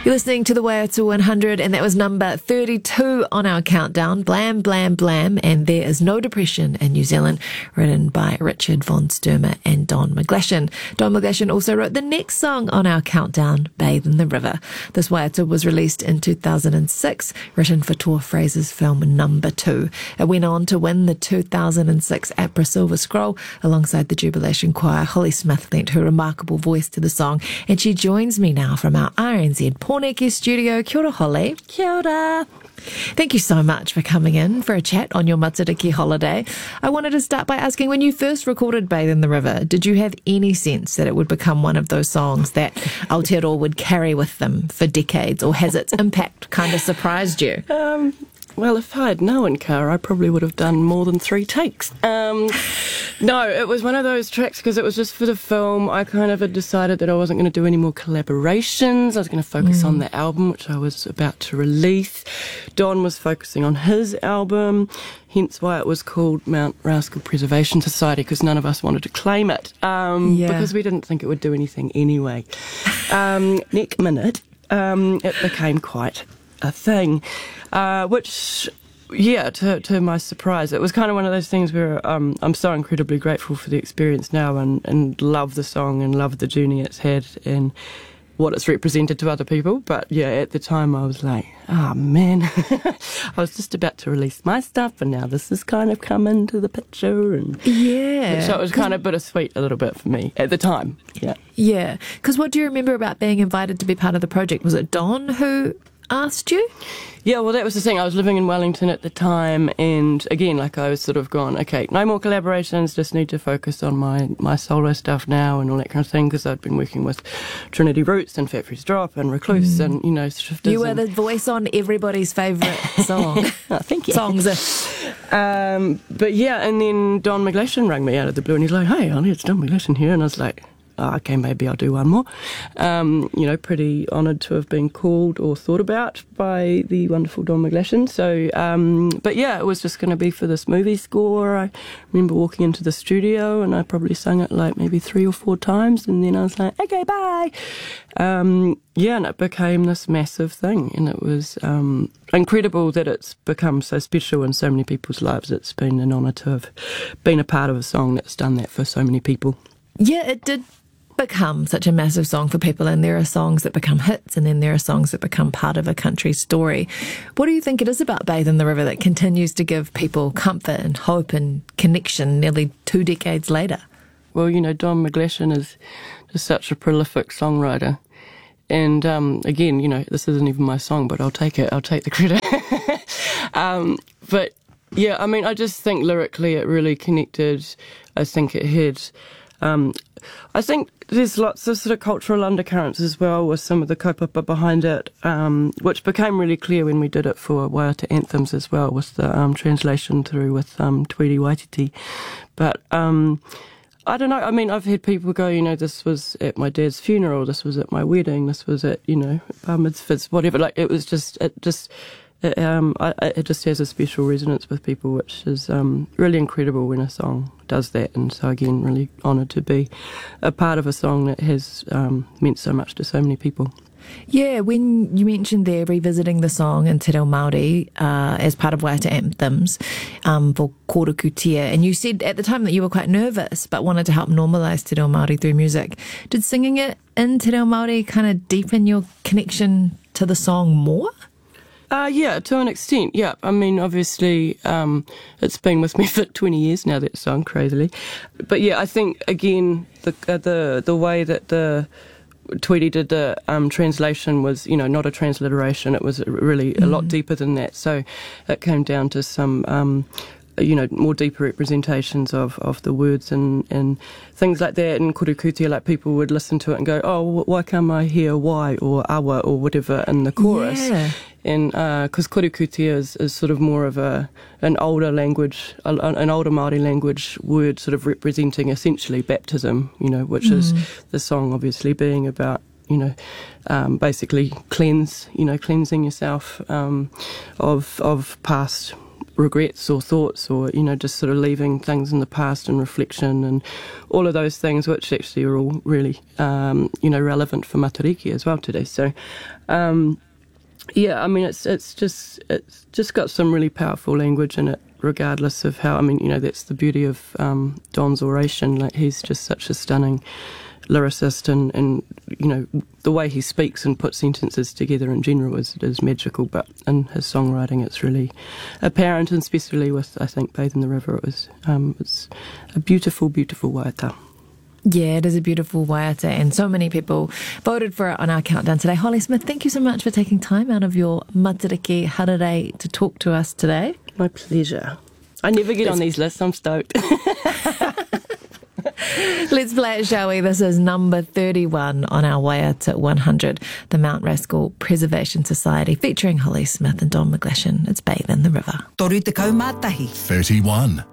You're listening to the Waiata 100, and that was number 32 on our countdown, Blam, Blam, Blam, and There Is No Depression in New Zealand, written by Richard von Sturmer and Don McGlashan. Don McGlashan also wrote the next song on our countdown, Bathe in the River. This Waiata was released in 2006, written for Tor Fraser's film Number 2. It went on to win the 2006 APRA Silver Scroll alongside the Jubilation Choir. Holly Smith lent her remarkable voice to the song, and she joins me now from our RNZ Porneke studio. Kia ora, Holly. Kia ora. Thank you so much for coming in for a chat on your Matariki holiday. I wanted to start by asking, when you first recorded Bathe in the River, did you have any sense that it would become one of those songs that Aotearoa would carry with them for decades, or has its impact kind of surprised you? Well, if I had known, Cara, I probably would have done more than 3 takes. No, it was one of those tracks because it was just for the film. I kind of had decided that I wasn't going to do any more collaborations. I was going to focus on the album, which I was about to release. Don was focusing on his album, hence why it was called Mount Rascal Preservation Society, because none of us wanted to claim it, because we didn't think it would do anything anyway. Next minute, it became quite a thing, which, yeah, to my surprise, it was kind of one of those things where I'm so incredibly grateful for the experience now, and love the song and love the journey it's had and what it's represented to other people. But yeah, at the time I was like, oh man, I was just about to release my stuff and now this has kind of come into the picture, and yeah, so it was kind of bittersweet a little bit for me at the time. Yeah, because what do you remember about being invited to be part of the project? Was it Don who asked you? Yeah, well, that was the thing. I was living in Wellington at the time, and again, like, I was sort of gone, okay, no more collaborations, just need to focus on my solo stuff now and all that kind of thing, because I'd been working with Trinity Roots and Fat Freeze Drop and Recluse and, you know, Shifters. You were the voice on everybody's favourite song. Oh, thank you. Songs. But yeah, and then Don McGlashan rang me out of the blue and he's like, hey, Ollie, it's Don McGlashan here. And I was like, oh, okay, maybe I'll do one more. You know, pretty honoured to have been called or thought about by the wonderful Don McGlashan. So, but yeah, it was just going to be for this movie score. I remember walking into the studio and I probably sung it like maybe 3 or 4 times, and then I was like, okay, bye. Yeah, and it became this massive thing, and it was incredible that it's become so special in so many people's lives. It's been an honour to have been a part of a song that's done that for so many people. Yeah, it did become such a massive song for people, and there are songs that become hits, and then there are songs that become part of a country's story. What do you think it is about Bathe in the River that continues to give people comfort and hope and connection nearly 2 decades later? Well, you know, Don McGlashan is just such a prolific songwriter. And again, you know, this isn't even my song, but I'll take it. I'll take the credit. But yeah, I mean, I just think lyrically it really connected. I think it had... I think there's lots of sort of cultural undercurrents as well with some of the kaupapa behind it, which became really clear when we did it for Waiata Anthems as well, with the translation through with Tweety Waititi. But I don't know, I mean, I've had people go, you know, this was at my dad's funeral, this was at my wedding, this was at, you know, bar mitzvahs, whatever. Like, it just has a special resonance with people, which is really incredible when a song does that. And so again, really honoured to be a part of a song that has meant so much to so many people. Yeah, when you mentioned there revisiting the song in Te Reo Māori as part of Waiata Anthems for Kōrero Kutia, and you said at the time that you were quite nervous but wanted to help normalise Te Reo Māori through music. Did singing it in Te Reo Māori kind of deepen your connection to the song more? Yeah, to an extent, yeah. I mean, obviously, it's been with me for 20 years now, that song, crazily. But yeah, I think, again, the way that the Tweety did the translation was, you know, not a transliteration. It was really a lot deeper than that. So it came down to some... you know, more deeper representations of the words and things like that. And kōrero kutia, like, people would listen to it and go, oh, why can't I hear why or awa or whatever in the chorus? Yeah. And because kōrero kutia is sort of more of an older language, an older Māori language word, sort of representing essentially baptism, you know, which is the song obviously being about, you know, basically cleansing yourself of past regrets or thoughts, or, you know, just sort of leaving things in the past and reflection and all of those things, which actually are all really, you know, relevant for Matariki as well today. So, yeah, I mean, it's just got some really powerful language in it, regardless of how, I mean, you know, that's the beauty of Don's oration. Like, he's just such a stunning lyricist, and you know, the way he speaks and puts sentences together in general is magical, but in his songwriting it's really apparent, and especially with, I think, Bathe in the River, it's a beautiful, beautiful waiata. Yeah, it is a beautiful waiata, and so many people voted for it on our countdown today. Holly Smith, thank you so much for taking time out of your Matariki Harare to talk to us today. My pleasure. I never get on these lists, I'm stoked. Let's play it, shall we? This is number 31 on our Waiata 100, the Mount Rascal Preservation Society, featuring Holly Smith and Don McGlashan. It's Bathe in the River. Toru te kaumātahi. 31.